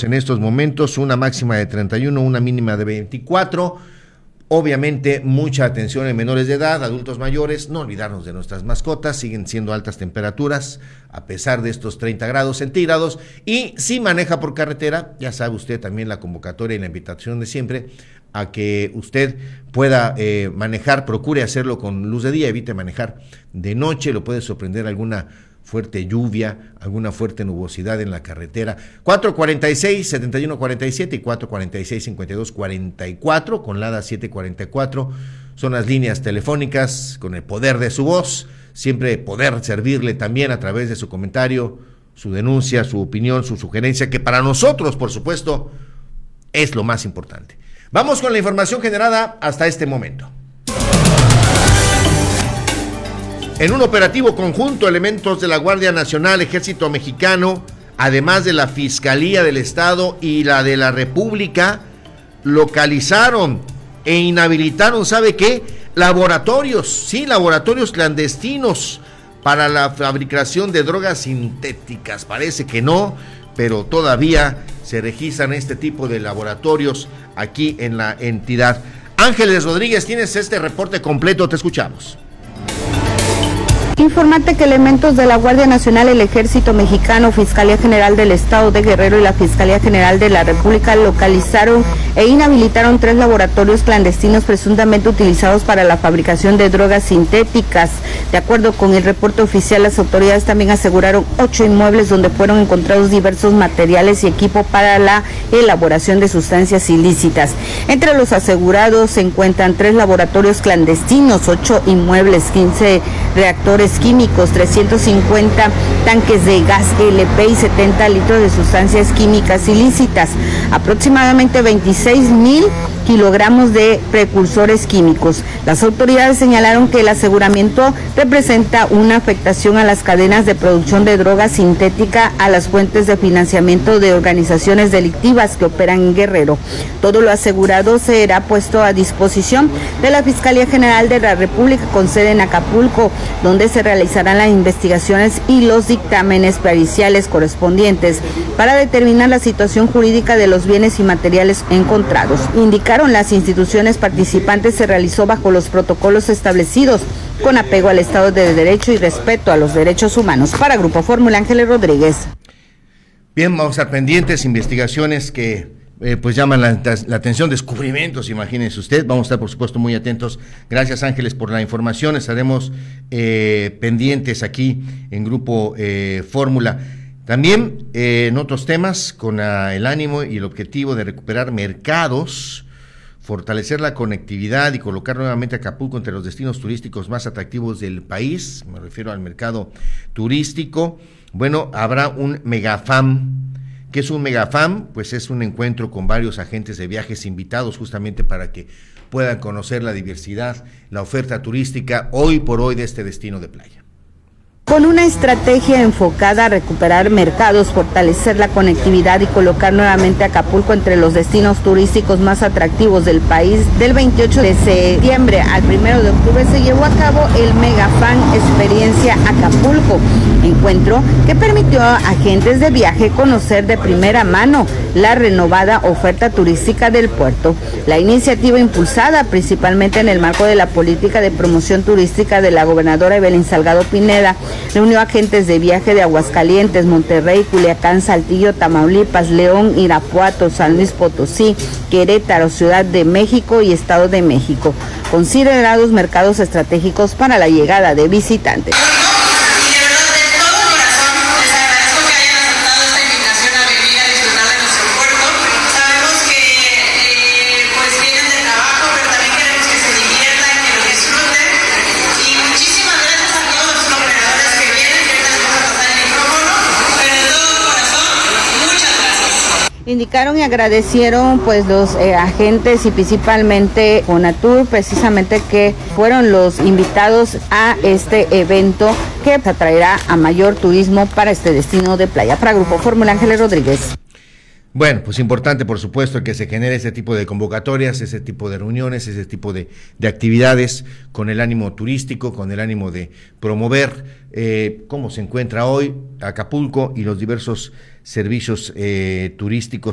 grados en estos momentos, una máxima de 31, una mínima de 24. Obviamente, mucha atención en menores de edad, adultos mayores, no olvidarnos de nuestras mascotas, siguen siendo altas temperaturas, a pesar de estos 30 grados centígrados, y si maneja por carretera, ya sabe usted también la convocatoria y la invitación de siempre, a que usted pueda manejar, procure hacerlo con luz de día, evite manejar de noche, lo puede sorprender alguna fuerte lluvia, alguna fuerte nubosidad en la carretera. 446-7147 y 446-5244 con LADA 744 son las líneas telefónicas con el poder de su voz, siempre poder servirle también a través de su comentario, su denuncia, su opinión, su sugerencia, que para nosotros, por supuesto, es lo más importante. Vamos con la información generada hasta este momento. En un operativo conjunto, elementos de la Guardia Nacional, Ejército Mexicano, además de la Fiscalía del Estado y la de la República, localizaron e inhabilitaron, ¿sabe qué? Laboratorios clandestinos para la fabricación de drogas sintéticas. Parece que no, pero todavía se registran este tipo de laboratorios aquí en la entidad. Ángeles Rodríguez, tienes este reporte completo, te escuchamos. Informante que elementos de la Guardia Nacional, el Ejército Mexicano, Fiscalía General del Estado de Guerrero y la Fiscalía General de la República localizaron e inhabilitaron 3 laboratorios clandestinos presuntamente utilizados para la fabricación de drogas sintéticas. De acuerdo con el reporte oficial, las autoridades también aseguraron 8 inmuebles donde fueron encontrados diversos materiales y equipo para la elaboración de sustancias ilícitas. Entre los asegurados se encuentran 3 laboratorios clandestinos, 8 inmuebles, 15 reactores químicos, 350 tanques de gas LP y 70 litros de sustancias químicas ilícitas, aproximadamente 26,000 kilogramos de precursores químicos. Las autoridades señalaron que el aseguramiento representa una afectación a las cadenas de producción de droga sintética, a las fuentes de financiamiento de organizaciones delictivas que operan en Guerrero. Todo lo asegurado será puesto a disposición de la Fiscalía General de la República con sede en Acapulco, donde se realizarán las investigaciones y los dictámenes periciales correspondientes para determinar la situación jurídica de los bienes y materiales encontrados. Indicaron las instituciones participantes se realizó bajo los protocolos establecidos con apego al Estado de Derecho y respeto a los derechos humanos. Para Grupo Fórmula, Ángeles Rodríguez. Bien, vamos a estar pendientes, investigaciones que pues llaman la atención, descubrimientos, imagínense usted. Vamos a estar, por supuesto, muy atentos. Gracias, Ángeles, por la información. Estaremos pendientes aquí en Grupo Fórmula. También en otros temas, con el ánimo y el objetivo de recuperar mercados, fortalecer la conectividad y colocar nuevamente a Acapulco entre los destinos turísticos más atractivos del país, me refiero al mercado turístico. Bueno, habrá un Megafam. ¿Qué es un Megafam? Pues es un encuentro con varios agentes de viajes invitados justamente para que puedan conocer la diversidad, la oferta turística hoy por hoy de este destino de playa. Con una estrategia enfocada a recuperar mercados, fortalecer la conectividad y colocar nuevamente a Acapulco entre los destinos turísticos más atractivos del país, del 28 de septiembre al 1 de octubre se llevó a cabo el Megafan Experiencia Acapulco, encuentro que permitió a agentes de viaje conocer de primera mano la renovada oferta turística del puerto. La iniciativa, impulsada principalmente en el marco de la política de promoción turística de la gobernadora Evelyn Salgado Pineda, reunió agentes de viaje de Aguascalientes, Monterrey, Culiacán, Saltillo, Tamaulipas, León, Irapuato, San Luis Potosí, Querétaro, Ciudad de México y Estado de México, considerados mercados estratégicos para la llegada de visitantes. Indicaron y agradecieron pues los agentes y principalmente Fonatur, precisamente, que fueron los invitados a este evento que atraerá a mayor turismo para este destino de playa. Para Grupo Fórmula, Ángeles Rodríguez. Bueno, pues importante, por supuesto, que se genere ese tipo de convocatorias, ese tipo de reuniones, ese tipo de actividades con el ánimo turístico, con el ánimo de promover cómo se encuentra hoy Acapulco y los diversos servicios turísticos